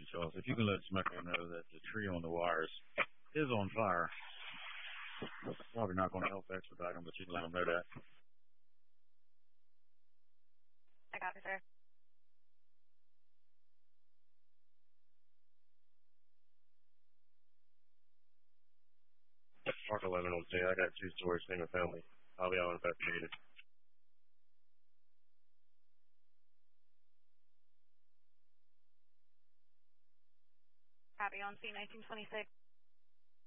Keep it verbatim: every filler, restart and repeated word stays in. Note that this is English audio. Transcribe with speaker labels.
Speaker 1: Charles. If you can let Smecco know that the tree on the wires is on fire. Probably not going to help expedite them, but you can let them know that.
Speaker 2: I got it, sir.
Speaker 3: Park eleven on scene. I got two stories, single family. I'll be out investigated.
Speaker 2: Copy on scene nineteen twenty-six.